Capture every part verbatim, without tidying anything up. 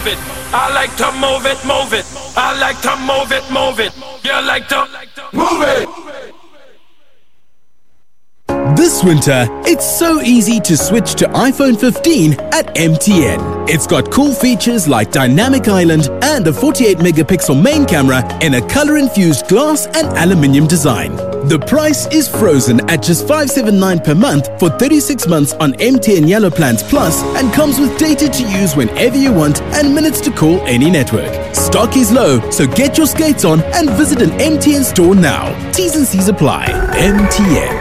it. I like to move it, move it. I like to move it, move it. You like to move it. This winter, it's so easy to switch to iPhone fifteen at M T N. It's got cool features like Dynamic Island and a forty-eight megapixel main camera in a color-infused glass and aluminium design. The price is frozen at just five hundred seventy-nine dollars per month for thirty-six months on M T N Yellow Plans Plus and comes with data to use whenever you want and minutes to call any network. Stock is low, so get your skates on and visit an M T N store now. T's and C's apply. M T N.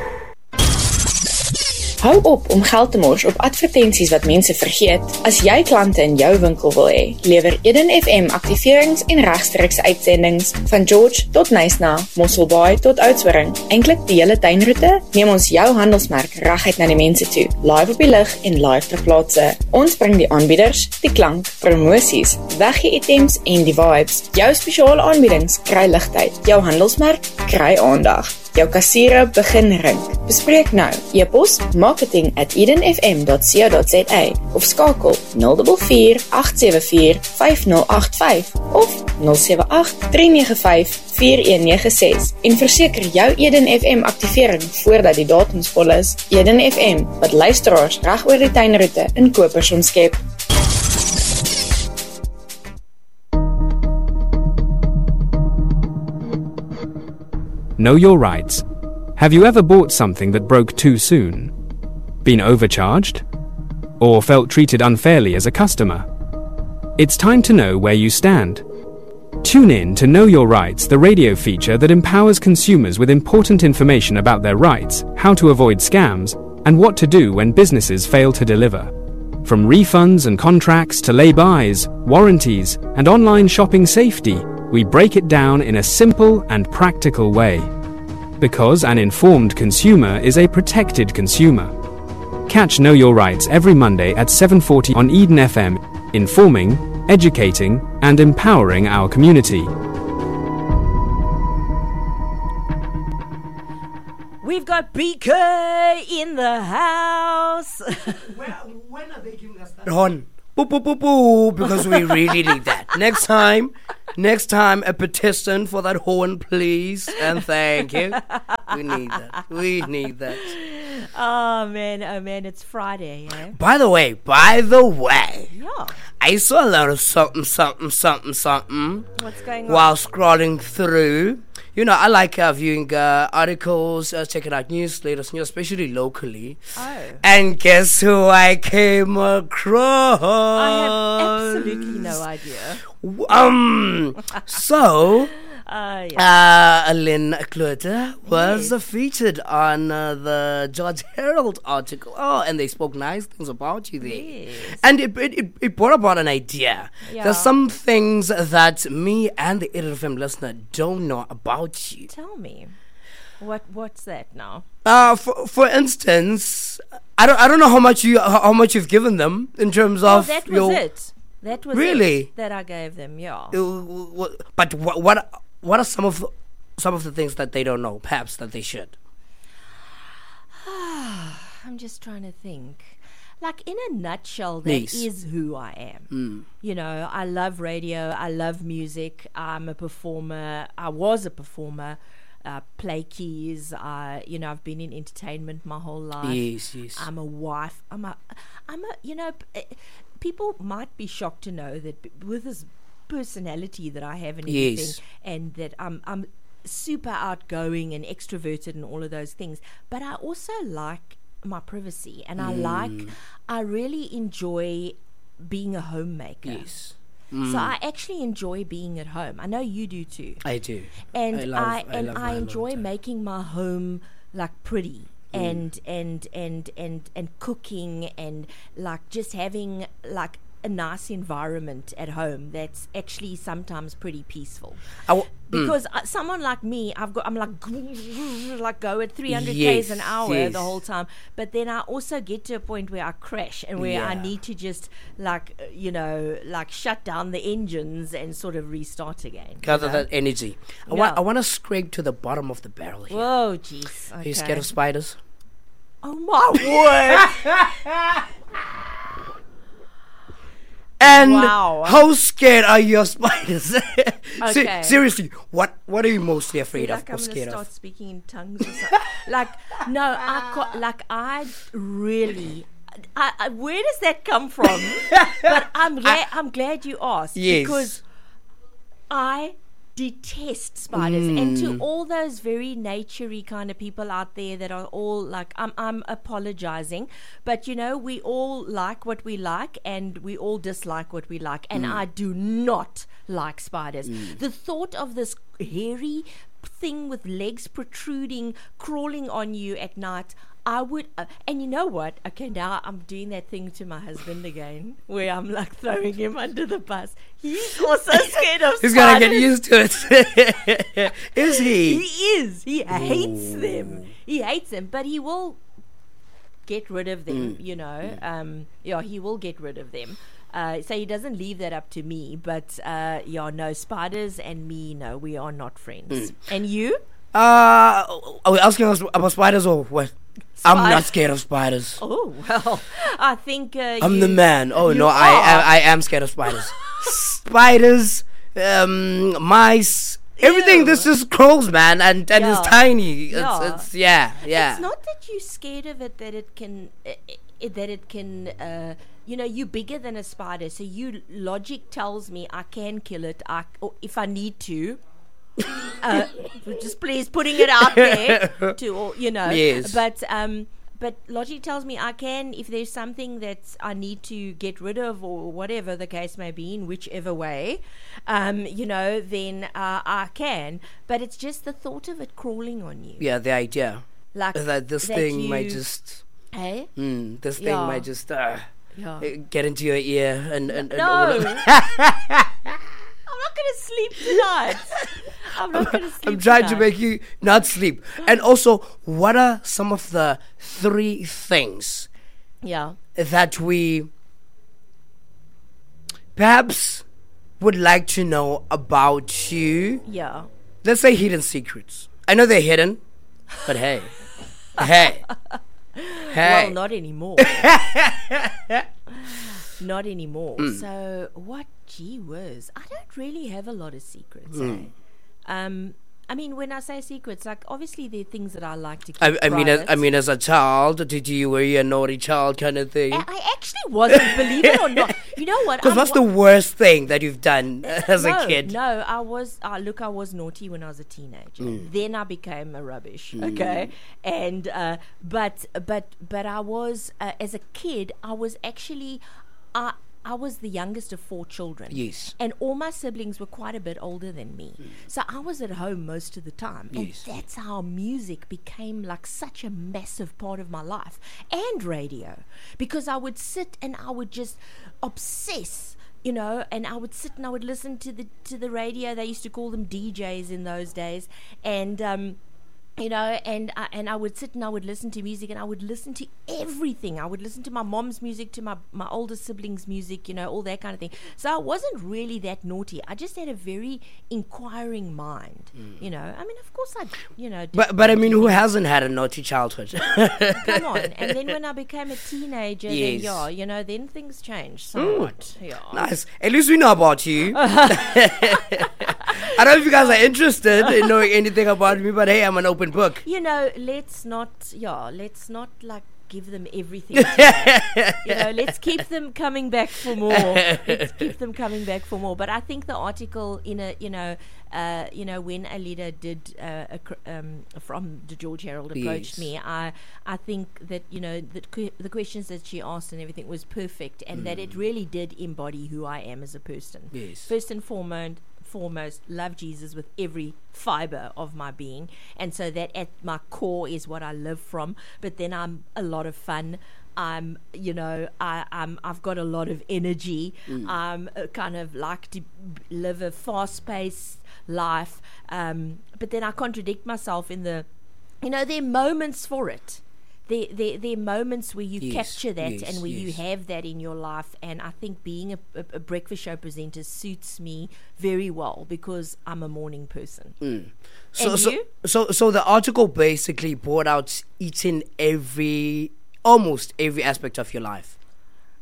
Hou op om geld te mors op advertensies wat mense vergeet. As jy klante in jou winkel wil hê, lewer Eden F M aktiverings en regstreekse uitsendings van George tot Nysna, Mosselbaai tot Oudtshoorn. Eintlik die hele tuinroete, neem ons jou handelsmerk reguit na die mense toe, live op die lig en live ter plaatse. Ons bring die aanbieders, die klank, promosies, weggee items en die vibes. Jou spesiale aanbiedings kry ligtyd, jou handelsmerk kry aandag. Jou kassiere begin ring. Bespreek nou. E-pos marketing at eden f m dot co dot za of skakel nul vier vier agt sewe vier vyf nul agt vyf of nul sewe agt drie nege vyf vier een nege ses en verseker jou Eden F M aktivering voordat die datums vol is. Eden F M, wat luisteraars reg oor die tuinroete in kopers omskep. Know your rights. Have you ever bought something that broke too soon? Been overcharged? Or felt treated unfairly as a customer? It's time to know where you stand. Tune in to Know Your Rights, the radio feature that empowers consumers with important information about their rights, how to avoid scams, and what to do when businesses fail to deliver. From refunds and contracts to lay-bys, warranties, and online shopping safety, we break it down in a simple and practical way. Because an informed consumer is a protected consumer. Catch Know Your Rights every Monday at seven forty on Eden F M, informing, educating, and empowering our community. We've got B K in the house. Where, when are they giving us that horn? Boop, boop, boop, boop, because we really need that. Next time, next time, a petition for that horn, please, and thank you. We need that. We need that. Oh, man, oh, man, it's Friday, eh? By the way, by the way, Yeah. I saw a lot of something, something, something, something. What's going on? While scrolling through. You know, I like uh, viewing uh, articles, uh, checking out newsletters, you know, especially locally. Oh. And guess who I came across? I have absolutely no idea. Um, so, Uh, yeah. uh, Lynn Kloete was Yes. uh, featured on uh, the George Herald article. Oh, and they spoke nice things about you there. Yes. And it, it, it, it brought about an idea. Yeah. There's some things that me and the Eden F M listener don't know about you. Tell me. What What's that now? Uh, for for instance, I don't I don't know how much you how, how much you've given them in terms Oh, of that was your it. That was Really? it that I gave them, yeah. Uh, wh- but what what what are some of the, some of the things that they don't know, perhaps that they should? I'm just trying to think. Like, in a nutshell, that Yes. is who I am. You know, I love radio, I love music, I'm a performer, I was a performer, uh, play keys, uh, you know, I've been in entertainment my whole life. Yes, yes. I'm a wife, I'm a, I'm a, you know, p- eh, people might be shocked to know that b- with this personality that I have and everything, Yes. and that I'm, I'm super outgoing and extroverted and all of those things, but I also like my privacy, and I like, I really enjoy being a homemaker. Yes, So I actually enjoy being at home. I know you do too. I do. And I I, love- I and love I my alone enjoy time. making my home like pretty and and and and and cooking and like just having like a nice environment at home that's actually sometimes pretty peaceful. I w- Because uh, someone like me, I've got, I'm like, like go at three hundred Yes, k's an hour yes. the whole time. But then I also get to a point where I crash and where I Yeah. need to just like, uh, you know, like shut down the engines and sort of restart again. you Gather know? that energy. I Yeah. want I want to scrape to the bottom of the barrel here. Whoa, jeez. Are you scared of spiders? Oh my word! And Wow. how scared are you of spiders? Se- Okay. seriously, what what are you mostly I afraid feel of like or I'm gonna scared start of? speaking in tongues or something. like, no, I co- like I really. I, I, where does that come from? But I'm glad. I'm glad you asked Yes. because I detest spiders, and to all those very naturey kind of people out there that are all like, I'm I'm apologizing, but you know, we all like what we like and we all dislike what we like, and I do not like spiders. The thought of this hairy thing with legs protruding crawling on you at night, I would, uh, and you know what? Okay, now I'm doing that thing to my husband again, where I'm like throwing him under the bus. He's also scared of He's spiders. gonna get used to it. Is He he? is. He hates them. He hates them, but he will get rid of them. You know, um, yeah, he will get rid of them. Uh, so he doesn't leave that up to me. But uh, yeah, no, spiders and me, no, we are not friends. And you? Uh, are we asking us about spiders or what? I'm not Spider- scared of spiders. Oh well, I think uh, I'm you, the man. Oh you no, I, are. I I am scared of spiders. Spiders, um, mice, everything. Ew. This just crawls, man, and and Yeah. it's tiny. It's, Yeah. it's yeah, yeah. It's not that you're scared of it, that it can, uh, uh, that it can, uh, you know, you're bigger than a spider. So you logic tells me I can kill it. I, or if I need to. uh, just please putting it out there to all, you know. Yes. But um, but logic tells me I can, if there's something that I need to get rid of or whatever the case may be, in whichever way, um, you know, then uh, I can. But it's just the thought of it crawling on you, Yeah, the idea like that this that thing might you- just, Hey, mm, this thing Yeah. might just uh, yeah. uh, get into your ear and and, and No. all of- I'm not gonna sleep tonight. I'm not gonna sleep. I'm trying to tonight. make you not sleep. And also, what are some of the three things Yeah. that we perhaps would like to know about you? Yeah. Let's say hidden secrets. I know they're hidden, but hey, hey, hey. Well, not anymore. Not anymore. Mm. So, what? Gee whiz. I don't really have a lot of secrets. Mm. Eh? Um, I mean, when I say secrets, like obviously there are things that I like to keep I, I mean, as, private. I mean, as a child, did you were you a naughty child kind of thing? I, I actually wasn't. Believe it or not. You know what? Because I'm what's wa- the worst thing that you've done as no, a kid? No, I was. Uh, look, I was naughty when I was a teenager. Then I became a rubbish. Okay, and uh, but but but I was uh, as a kid. I was actually. I I was the youngest of four children. Yes. And all my siblings were quite a bit older than me. So I was at home most of the time. Yes. And that's how music became like such a massive part of my life. And radio. Because I would sit and I would just obsess, you know, and I would sit and I would listen to the to the radio. They used to call them D Js in those days. And um you know, and I, and I would sit and I would listen to music, and I would listen to everything. I would listen to my mom's music, to my, my older siblings' music, you know, all that kind of thing. So I wasn't really that naughty. I just had a very inquiring mind, you know. I mean, of course, I, you know. did But but I mean, naughty who things. hasn't had a naughty childhood? Come on. And then when I became a teenager, Yes. then yeah, you know, then things changed somewhat. Yeah. Nice. At least we know about you. I don't know if you guys are interested in knowing anything about me, but hey, I'm an open book. You know, let's not, yeah, let's not like give them everything. You know, let's keep them coming back for more. Let's keep them coming back for more. But I think the article in a, you know, uh, you know, when Alida did uh, a, cr- um, from the George Herald approached Yes. me, I, I think that you know that que- the questions that she asked and everything was perfect, and that it really did embody who I am as a person. Yes. First and foremost. foremost love Jesus with every fiber of my being, and so that at my core is what I live from. But then I'm a lot of fun. I'm, you know, I, I'm, I've got a lot of energy. I'm uh, kind of like to b- live a fast-paced life. Um, but then I contradict myself in the, you know, there are moments for it. There, there, there are moments where you Yes, capture that yes, and where you yes. have that in your life, and I think being a, a, a breakfast show presenter suits me very well because I'm a morning person. So And so, you? so so the article basically brought out each and every, almost every aspect of your life.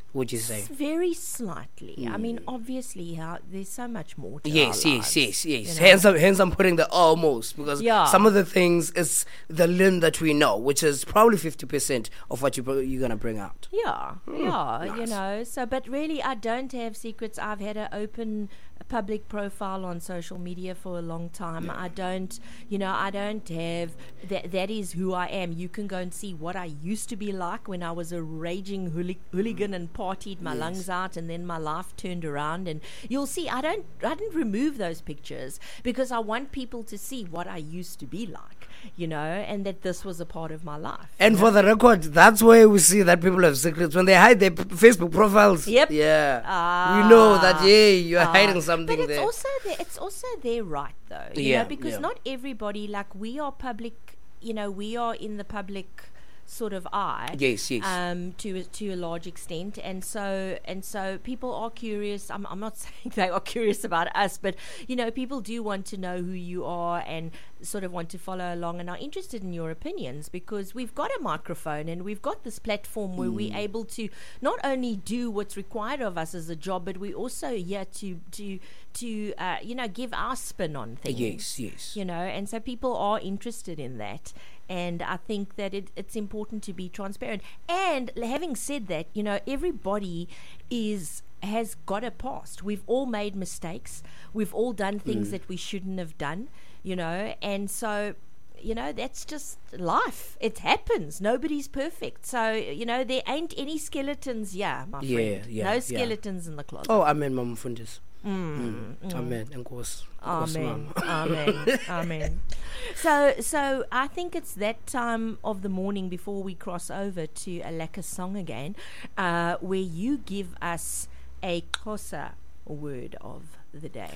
would you say? Very slightly. I mean, obviously, how there's so much more to Yes, our yes, lives, yes, yes. you know? Hence, I'm, hence I'm putting the almost, because Yeah. some of the things is the Lynn that we know, which is probably fifty percent of what you, br- you're going to bring out. Yeah, yeah, you nice. know. So, but really, I don't have secrets. I've had an open public profile on social media for a long time. I don't, you know, I don't have that. That is who I am. You can go and see what I used to be like when I was a raging hooli- hooligan and partied my Yes. lungs out, and then my life turned around. And you'll see, I don't, I didn't remove those pictures because I want people to see what I used to be like, you know, and that this was a part of my life. And for the record, that's where we see that people have secrets. When they hide their p- Facebook profiles. Yep. Yeah. Ah. we know that, yeah, you're Ah. hiding something But it's there. also their, it's also their right, though. You Yeah, know, because yeah. not everybody, like we are public. You know, we are in the public sort of eye. Yes, yes. Um, to a, to a large extent, and so and so people are curious. I'm I'm not saying they are curious about us, but you know, people do want to know who you are and sort of want to follow along and are interested in your opinions, because we've got a microphone and we've got this platform where Mm. we're able to not only do what's required of us as a job, but we're also here to to to uh, you know, give our spin on things. Yes, yes. You know, and so people are interested in that. And I think that it, it's important to be transparent. And having said that, you know, everybody is has got a past. We've all made mistakes. We've all done things that we shouldn't have done, you know. And so, you know, that's just life. It happens. Nobody's perfect. So, you know, there ain't any skeletons, yeah, my Yeah, friend. yeah, no yeah. skeletons in the closet. Oh, amen, Mama Fundis. Mm. Amen. Enkosi. Enkosi, Amen. Mama. Amen. Amen. So, so I think it's that time of the morning before we cross over to a lekker song again, uh, where you give us a Xhosa word of the day.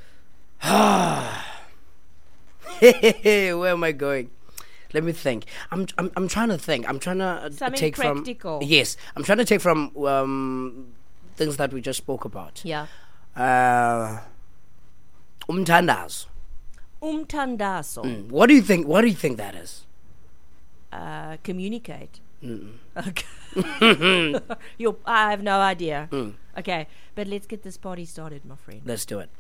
Where am I going? Let me think. I'm I'm I'm trying to think. I'm trying to uh, Something take practical. from. Yes, I'm trying to take from um, things that we just spoke about. Yeah. Uh, umtandazo. Umtandazo. Mm. What do you think? What do you think that is? Uh, communicate. Okay. You're, I have no idea. Mm. Okay, but let's get this party started, my friend. Let's do it.